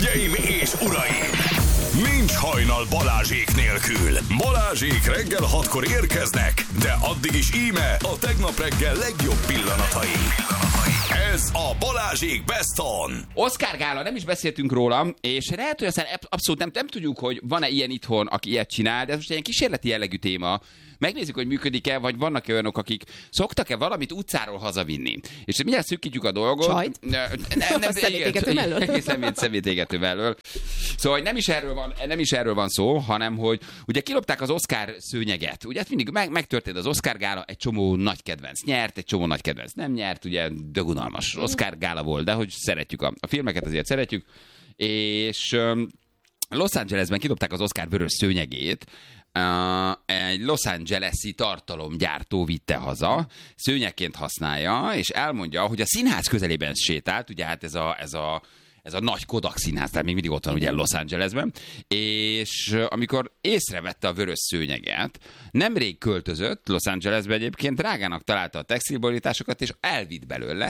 Hölgyeim és uraim! Nincs hajnal Balázsék nélkül. Balázsék reggel 6-kor érkeznek, de addig is íme a tegnap reggel legjobb pillanatai. Ez a Balázsék Best On. Oscar gála, nem is beszéltünk róla, és lehet, hogy aztán abszolút nem tudjuk, hogy van-e ilyen itthon, aki ilyet csinál, de ez most egy ilyen kísérleti jellegű téma. Megnézzük, hogy működik-e, vagy vannak olyanok, akik szoktak-e valamit utcáról hazavinni. És mindjárt szűkítjük a dolgot. Csajt? Nem, szemétégető mellől. Szemétégető mellől. Szóval nem is erről van szó, hanem hogy ugye kilopták az Oscar szőnyeget. Ugye mindig megtörtént az Oscar gála, egy csomó nagy kedvenc nyert, egy csomó nagy kedvenc nem nyert, ugye dögunalmas Oscar gála volt, de hogy szeretjük a filmeket, azért szeretjük. És Los Angelesben kilopták az Oscar vörös szőnyegét, egy Los Angeles-i tartalomgyártó vitte haza, szőnyegként használja, és elmondja, hogy a színház közelében sétált, ugye hát ez a nagy Kodak színház, tehát még mindig ott van ugye Los Angelesben, és amikor észrevette a vörös szőnyeget, nemrég költözött Los Angelesbe egyébként, drágának találta a textilborításokat, és elvitt belőle,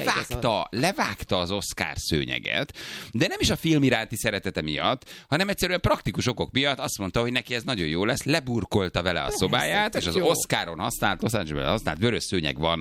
levágta az Oscar szőnyeget, de nem is a film iránti szeretete miatt, hanem egyszerűen praktikus okok miatt azt mondta, hogy neki ez nagyon jó lesz, leburkolta vele a szobáját, és az Oscaron használt, Los Angelesben használt vörös szőnyeg van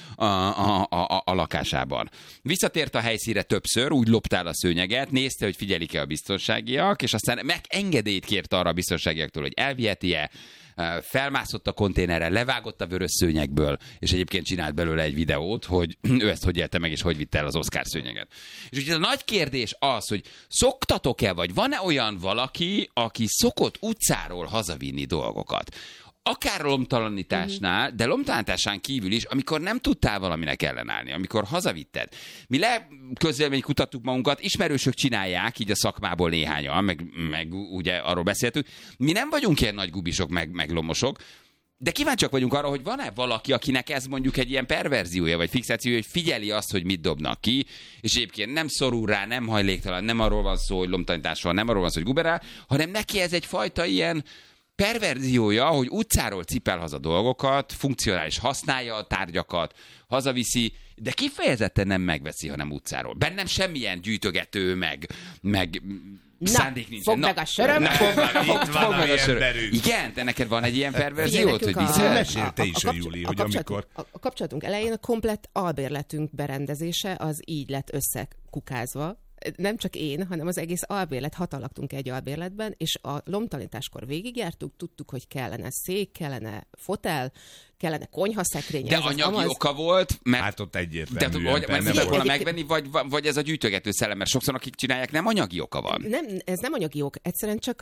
a lakásában. Visszatért a helyszínre többször, úgy loptál a szőnyeget, nézte, hogy figyelik-e a biztonságiak, és aztán engedélyt kért arra a biztonságiaktól, hogy elviheti-e, felmászott a konténerre, levágott a vörös szőnyegből, és egyébként csinált belőle egy videót, hogy ő ezt hogy élte meg, és hogy vitte el az Oscar szőnyeget. És ugye a nagy kérdés az, hogy szoktatok-e, vagy van-e olyan valaki, aki szokott utcáról hazavinni dolgokat? Akár lomtalanításnál, de lomtalanításán kívül is, amikor nem tudtál valaminek ellenállni, amikor hazavitted. Mi közvéleménykutattuk magunkat, ismerősök csinálják, így a szakmából néhányan, meg ugye arról beszéltünk. Mi nem vagyunk ilyen nagy gubisok, meg lomosok, de kíváncsiak vagyunk arra, hogy van-e valaki, akinek ez mondjuk egy ilyen perverziója, vagy fixációja, hogy figyeli azt, hogy mit dobnak ki, és egyébként nem szorul rá, nem hajléktalan, nem arról van szó, hogy lomtalanításról, nem arról van szó, hogy guberál, hanem neki ez egyfajta ilyen perverziója, hogy utcáról cipel haza dolgokat, funkcionális használja a tárgyakat, hazaviszi, de kifejezetten nem megveszi, hanem utcáról. Bennem semmilyen gyűjtögető, meg szándék nincs. Fogd meg a söröm. Itt van a emberünk. Igen, te neked van egy ilyen perverziót, hogy viszont mesélte is a Júli, hogy amikor... A kapcsolatunk elején a komplett albérletünk berendezése az így lett összekukázva. Nem csak én, hanem az egész albérlet, 6-an laktunk egy albérletben, és a lomtalanításkor végigjártuk, tudtuk, hogy kellene szék, kellene fotel, kellene konyhaszekrény. De anyagi oka volt, mert... Hát ott egyértelműen. De nem volna megvenni, vagy ez a gyűjtögető szellem, mert sokszor akik csinálják, nem anyagi oka van. Nem, ez nem anyagi ok, egyszerűen csak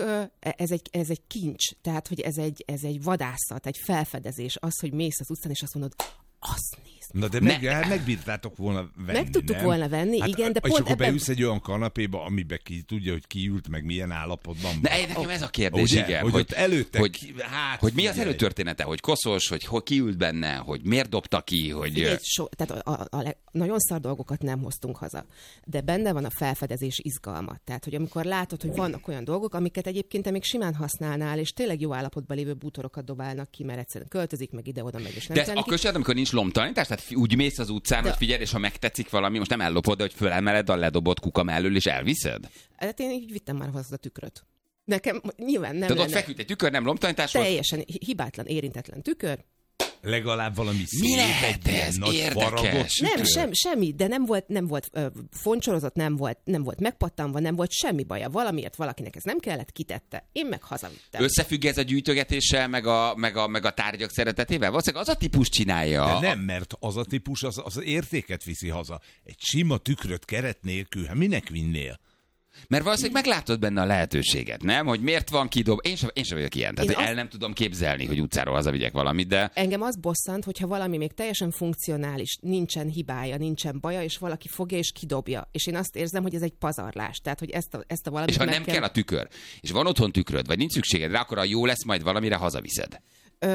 ez egy kincs, tehát hogy ez egy vadászat, egy felfedezés, az, hogy mész az utcán, és azt mondod, azt nézd. Na de megbírtátok volna venni, meg tudtuk nem? volna venni, hát, igen, de és pont akkor beülsz egy olyan kanapéba, amiben ki tudja, hogy kiült, meg milyen állapotban van. De nekem ez a kérdés, ugye? igen. Hogy előtte, hogy mi az előtörténete, hogy koszos, hogy kiült benne, hogy miért dobta ki, hogy... Tehát nagyon szar dolgokat nem hoztunk haza. De benne van a felfedezés izgalma. Tehát, hogy amikor látod, hogy vannak olyan dolgok, amiket egyébként te még simán használnál, és tényleg jó állapotban lévő bútorokat dobálnak ki, mert egyszerűen költözik, meg ide-oda, meg és nem. De akkor sem, amikor nincs lomtalanítás, tehát úgy mész az utcán, hogy figyelj, és ha megtetszik valami, most nem ellopod, de hogy fölemeled a ledobott kuka mellől, és elviszed? Hát én így vittem már hozzá a tükröt. Nekem nyilván nem. Tehát ott feküdt egy tükör, nem lomtalanítás volt? Teljesen hibátlan, érintetlen tükör. Legalább valami szép, mi lehet egy ez? nagy Érdekes. Nem, semmi, de nem volt foncsorozott, nem volt megpattanva, nem volt semmi baja. Valamiért valakinek ez nem kellett, kitette. Én meg hazavittem. Összefügg ez a gyűjtögetéssel, meg a tárgyak szeretetével? Valószínűleg az a típus csinálja. De nem, mert az a típus az értéket viszi haza. Egy sima tükröt keret nélkül, hát minek vinnél? Mert valószínűleg meglátod benne a lehetőséget, nem? Hogy miért van kidob... Én sem vagyok ilyen. Tehát el nem tudom képzelni, hogy utcáról hazavigyek valamit, de... Engem az bosszant, hogyha valami még teljesen funkcionális, nincsen hibája, nincsen baja, és valaki fogja és kidobja. És én azt érzem, hogy ez egy pazarlás. Tehát, hogy ezt a valamit és ha nem kell a tükör, és van otthon tükröd, vagy nincs szükséged rá, akkor a jó lesz, majd valamire hazaviszed.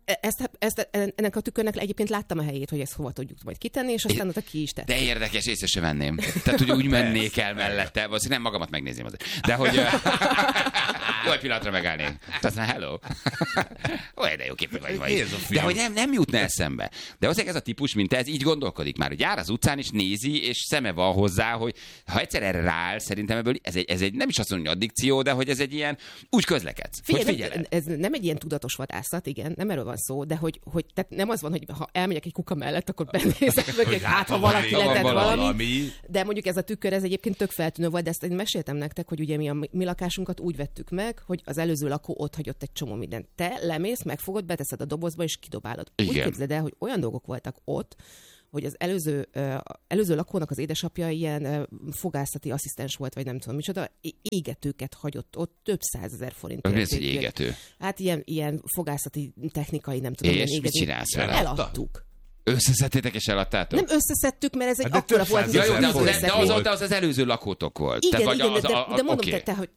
Ennek a tükörnek egyébként láttam a helyét, hogy ezt hova tudjuk majd kitenni, és aztán ott ki is tettem. De érdekes, észre sem venném. Tehát, hogy úgy mennék el mellette, vagy nem magamat megnézném azért. De hogy jó, egy pillanatra megállnék. Tehát hello. Olyan, de jó képű vagy. De hogy nem jutna eszembe. De azért ez a típus, mint ez, így gondolkodik már, hogy jár az utcán, és nézi, és szeme van hozzá, hogy ha egyszer erre rááll, szerintem ebből ez egy nem is azt mondom, hogy addikció, de hogy ez egy ilyen, úgy közlekedsz. Figyelj, ez nem egy ilyen tudatos vadászat, igen, nem erről van szó, de hogy tehát nem az van, hogy ha elmegyek egy kuka mellett, akkor benézek mögé, ha valaki letett valami. De mondjuk ez a tükör, ez egyébként tök feltűnő volt, de ezt én meséltem nektek, hogy ugye mi lakásunkat úgy vettük meg, hogy az előző lakó ott hagyott egy csomó mindent. Te lemész, megfogod, beteszed a dobozba, és kidobálod. Igen. Úgy képzeld el, hogy olyan dolgok voltak ott, hogy az előző lakónak az édesapja ilyen fogászati asszisztens volt, vagy nem tudom micsoda, égetőket hagyott ott, több 100 000 forint. Mi ez egy égető? Hát ilyen fogászati technikai, nem tudom. És mit csinálsz vele? Eladtuk. Összeszedtétek és eladtátok? Nem összeszedtük, mert ez egy akkora volt, de az az előző lakótok volt. Igen, de mondom,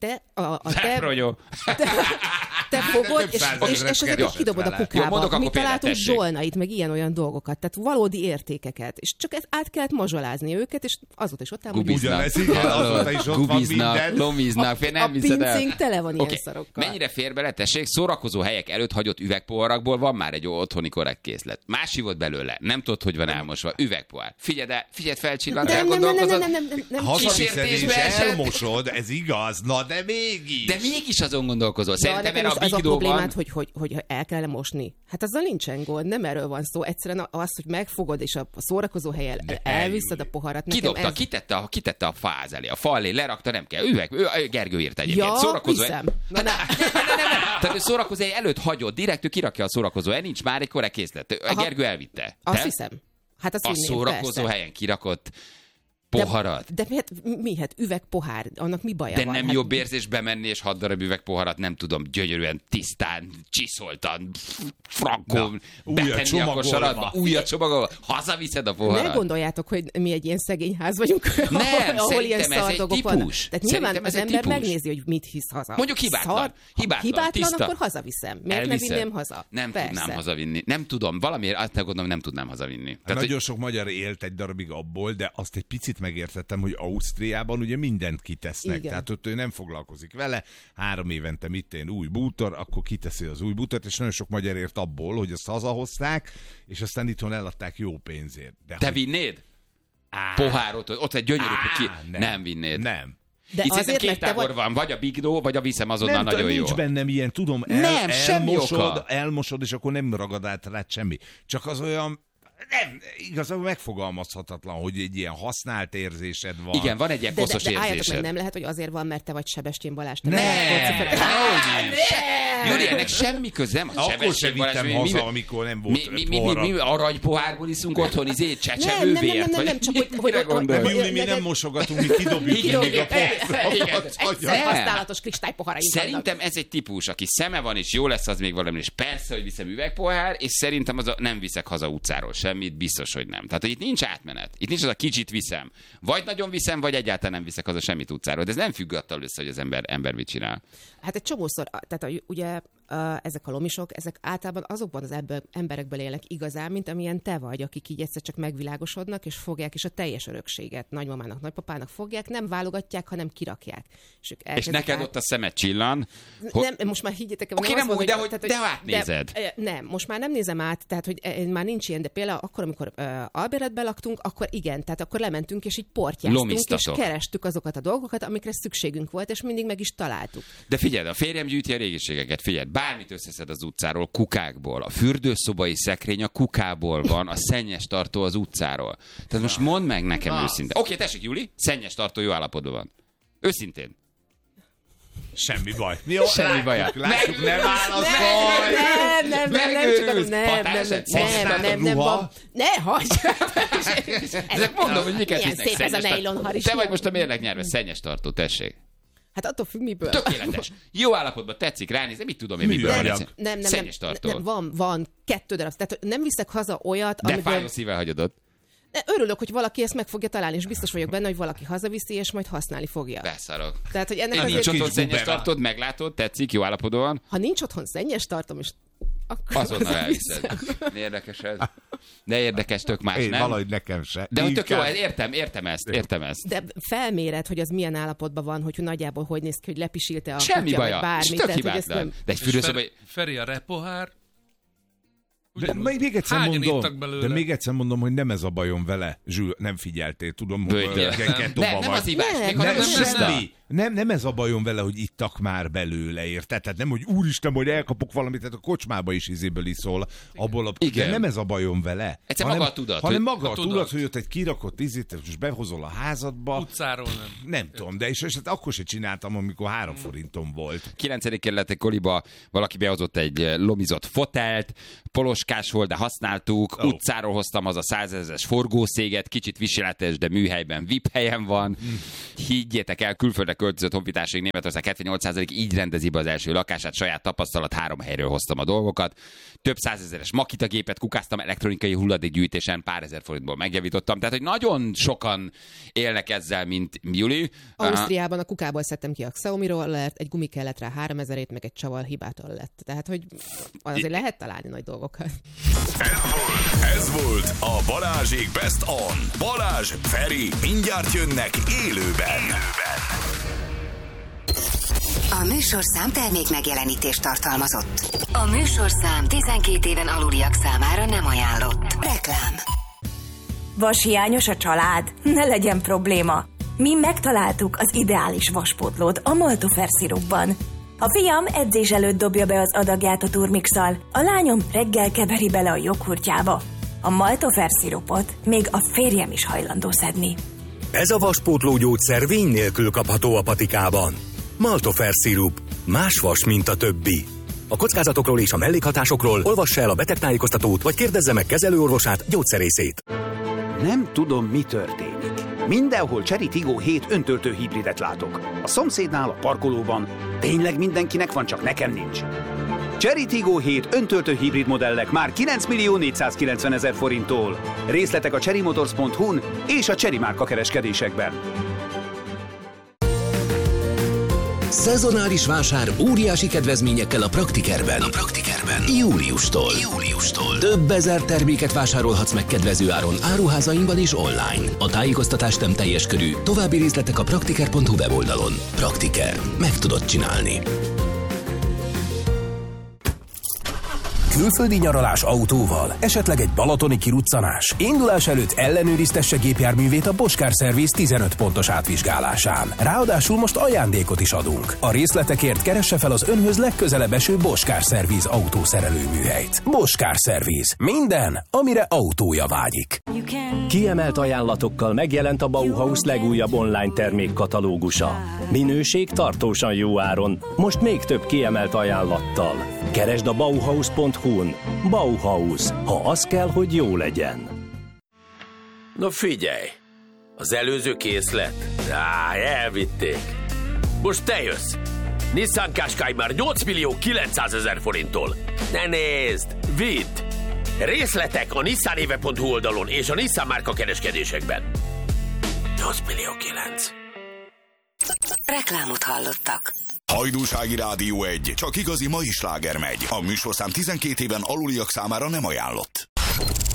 te fogod, és ezeket kidobod a kukába. Mi találtunk zsolnait, meg ilyen-olyan dolgokat, tehát valódi értékeket. És csak át kellett mazsolázni őket, és azóta is ott áll, gubiznak, lomiznak, nem hiszed el. A pincénk tele van ilyen szarokkal. Mennyire fér bele, tessék, szórakozó helyek előtt hagyott üvegpoharakból van már egy otthoni korrekt készlet. Más volt belőle. Nem tudod, hogy van elmosva. Üvegpohár. Figyeld felcsillant, elgondolkozod. Nem. Hazaviszed és elmosod, ez igaz, na de mégis. De mégis azon gondolkozol. Szerintem erre a az a problémát, hogy el kell mosni. Hát azzal nincsen gond, nem erről van szó. Egyszerűen az, hogy megfogod, és a szórakozó helyen elviszed a poharat. Kidobta, kitette a fáz elé, a fal elé, lerakta, nem kell. Gergő írt egyébként. Ja, szórakozó viszem. Tehát szórakozó előtt hagyod, direkt ő kirakja a szórakozó, nincs már egy korrekt készlet. Gergő elvitte. Azt hiszem. Hát azt a szórakozó helyen kirakott poharat. De mi? Hát üvegpohár, annak mi baja de van? Nem jobb érzés bemenni és 6 darab üvegpoharat, nem tudom, gyönyörűen, tisztán, csiszoltan, frankon, betenni a kosaratba, újat csomagolva, hazaviszed a poharat. Ne gondoljátok, hogy mi egy ilyen szegény ház vagyunk, nem, ahol ilyen szardogok vannak. Tehát nyilván az ember típus. Megnézi, hogy mit hisz haza. Mondjuk hibátlan, tiszta. Akkor hazaviszem. Miért ne vinném haza? Nem tudnám hazavinni. Nem tudom, valamiért azt gondolom, nem tudnám hazavinni. Nagyon sok magyar élt egy darabig abból, de azt egy picit megértettem, hogy Ausztriában ugye mindent kitesznek. Igen. Tehát ott ő nem foglalkozik vele. 3 évente új bútor, akkor kiteszi az új bútort, és nagyon sok magyar ért abból, hogy azt hazahozták, és aztán itthon eladták jó pénzért. De te vinnéd? Pohárot, ott egy gyönyörű nem vinnéd. Nem. De itt azért, két tábor van, vagy a Bigdó, vagy a viszem azonnal nagyon jó. Nincs bennem ilyen, tudom, elmosod, és akkor nem ragad át rá semmi. Csak az olyan, nem, igazából megfogalmazhatatlan, hogy egy ilyen használt érzésed van. Igen, van egy ilyen koszos érzésed. Meg, nem lehet, hogy azért van, mert te vagy Sebestyén Balázs. Júli, ennek semmi köze, nem. Akkor sem vittem haza, amikor nem volt mi aranypohárból iszunk otthon, csecsemővért? Nem, csak hogy Júli, mi nem mosogatunk, mi kidobjuk még a poharat. Használatos kristálypoharaink vannak. Szerintem ez egy típus, aki szeme van, és jó lesz az még valami, és persze, hogy viszem üvegpohár, és szerintem nem viszek haza utcáról semmit, biztos, hogy nem. Tehát, hogy itt nincs átmenet. Itt nincs az a kicsit viszem. Vagy nagyon viszem, vagy egyáltalán nem viszek haza semmit utcáról. De ez nem függ attól össze, hogy az ember mit csinál. Hát egy csomószor, tehát ugye ezek a lomisok, ezek általában azokban az emberekből élnek igazán, mint amilyen te vagy, akik így egyszer csak megvilágosodnak, és fogják, és a teljes örökséget nagymamának, nagypapának fogják, nem válogatják, hanem kirakják. És neked ott a szemed csillan. Nem, most már higgyétek el, nem úgy, de átnézed. Nem, most már nem nézem át, tehát hogy már nincs ilyen, de például akkor, amikor albérletben laktunk, akkor igen, tehát akkor lementünk, és így portyáztunk, és kerestük azokat a dolgokat, amikre szükségünk volt, és mindig meg is találtuk. De figyelj, a férjem gyűjti a régiségeket, figyelj, bármit összeszed az utcáról, kukákból, a fürdőszobai szekrény a kukából van, a szennyes tartó az utcáról. Tehát most mondd meg nekem őszintén. Oké, tessék, Júli, szennyes tartó jó állapotban van. Őszintén. Semmi baj. Jó, semmi baj. Látjuk, nem válaszol. Nem van. Ne hagyj! Ezek mondom, hogy miket hisznek. Szép ez a nejlonharis. Te vagy most a mérleg nyerve, szennyes tartó, tessék. Hát attól függ, miből. Tökéletes. Jó állapotban tetszik, ránézni, mit tudom én, miből. Nem, van 2 darab. Tehát nem viszek haza olyat, de fájó szívvel hagyod ott. Örülök, hogy valaki ezt meg fogja találni, és biztos vagyok benne, hogy valaki hazaviszi, és majd használni fogja. Beszarok. Tehát, hogy ennek nincs otthon szennyes tartód, meglátod, tetszik, jó állapotban van. Ha nincs otthon szennyes tartom, és akkor azonnal elviszed. Érdekes ez. De érdekes, tök más, nem? Valahogy nekem se. De hogy tök jó, értem ezt. De felméred, hogy az milyen állapotban van, hogy nagyjából hogy néz ki, hogy lepisilte a semmi kutya, baja, vagy bármi. tök hibátlan. Nem... De egy fürdőszoba... Feri a repohár. De még egyszer mondom, hogy nem ez a bajom vele. Zsül, nem figyeltél, tudom, hogy nem az hibás. Nem ez a bajom vele, hogy ittak már belőle, érted? Tehát nem, hogy úristen, hogy elkapok valamit, tehát a kocsmába is ízéből iszol. Igen. Nem ez a bajom vele. Egyszer maga a tudat. Hanem maga a tudat, hogy ott egy kirakott ízét, és behozol a házadba. Utcáról nem. Nem tudom, de és akkor se csináltam, amikor 3 forintom volt. 9. kerületi koliba valaki behozott egy lomizott fotelt, poloskás volt, de használtuk, utcáról hoztam az a 100 000-es forgószéget, kicsit viseletes, de műhelyben VIP helyen van. Higgyétek el, külföldre költözött honfitársaink Németország 78% így rendezi be az első lakását, saját tapasztalat, 3 helyről hoztam a dolgokat. Több 100 000-es Makita gépet kukáztam, elektronikai hulladékgyűjtésen pár ezer forintból megjavítottam. Tehát, hogy nagyon sokan élnek ezzel, mint Juli. Ausztriában a kukából szedtem ki a Xiaomi-ról, egy gumi kellett rá 3000-ért, meg egy csavar hibától lett. Tehát, hogy azért lehet találni nagy dolgokat. Ez volt a Balázsék Best On. Balázs, Feri, mindjárt jönnek élőben. A műsorszám termék megjelenítést tartalmazott. A műsorszám 12 éven aluliak számára nem ajánlott. Reklám. Vashiányos a család? Ne legyen probléma. Mi megtaláltuk az ideális vaspótlót a Maltofer szirupban. A fiam edzés előtt dobja be az adagját a turmixal, a lányom reggel keveri bele a joghurtjába. A Maltofer szirupot még a férjem is hajlandó szedni. Ez a vaspótló gyógyszer vény nélkül kapható a patikában. Maltofer szirup. Más vas, mint a többi. A kockázatokról és a mellékhatásokról olvassa el a betegtájékoztatót, vagy kérdezze meg kezelőorvosát, gyógyszerészét. Nem tudom, mi történik. Mindenhol Chery Tiggo 7 öntöltő hibridet látok. A szomszédnál, a parkolóban. Tényleg mindenkinek van, csak nekem nincs. Chery Tiggo 7 öntöltő hibrid modellek már 9.490.000 forinttól. Részletek a cherrymotors.hu-n és a Chery márka kereskedésekben. Szezonális vásár óriási kedvezményekkel a Praktikerben. Júliustól. Több ezer terméket vásárolhatsz meg kedvező áron áruházainkban és online. A tájékoztatás nem teljes körű, további részletek a praktiker.hu weboldalon. Praktiker. Meg tudod csinálni. Külföldi nyaralás autóval, esetleg egy balatoni kiruccanás. Indulás előtt ellenőriztesse gépjárművét a Bosch Car Service 15 pontos átvizsgálásán. Ráadásul most ajándékot is adunk. A részletekért keresse fel az önhöz legközelebb eső Bosch Car Service autószerelőműhelyt. Bosch Car Service. Minden, amire autója vágyik. Kiemelt ajánlatokkal megjelent a Bauhaus legújabb online termékkatalógusa. Minőség tartósan jó áron, most még több kiemelt ajánlattal. Keresd a Bauhaus.hu-n. Bauhaus, ha az kell, hogy jó legyen. Na figyelj, az előző készlet? Elvitték. Most te jössz. Nissan Qashqai már 8.900.000 forinttól. Ne nézd, vidd! Részletek a nissanéve.hu oldalon és a Nissan márka kereskedésekben. 8.900.000. Reklámot hallottak. Hajdúsági Rádió 1. Csak igazi mai sláger megy. A műsorszám 12 éven aluliak számára nem ajánlott.